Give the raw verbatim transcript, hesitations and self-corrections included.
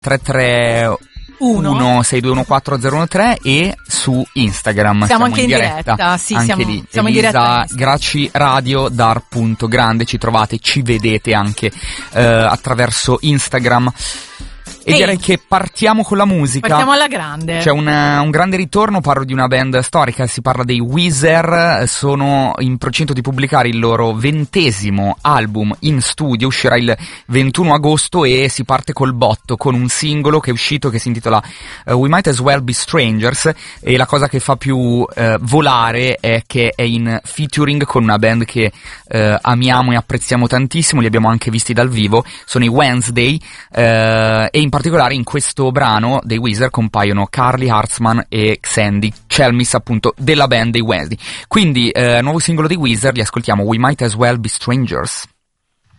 tre tre uno sei due uno quattro zero uno tre e su Instagram siamo, siamo anche in in diretta, diretta sì, anche siamo, lì siamo Elisa in diretta Gracci Radio Dar punto grande, ci trovate, ci vedete anche eh, attraverso Instagram. E Ehi, direi che partiamo con la musica. Partiamo alla grande. C'è un, un grande ritorno, parlo di una band storica, si parla dei Weezer, sono in procinto di pubblicare il loro ventesimo album in studio, uscirà il ventuno agosto e si parte col botto con un singolo che è uscito che si intitola uh, We Might As Well Be Strangers, e la cosa che fa più uh, volare è che è in featuring con una band che uh, amiamo e apprezziamo tantissimo, li abbiamo anche visti dal vivo, sono i Wednesday, uh, e in particolare in questo brano dei Weezer compaiono Carly Hartzman e Xandy Chelmis, appunto della band dei Wednesday. Quindi eh, nuovo singolo dei Weezer, li ascoltiamo, We Might As Well Be Strangers.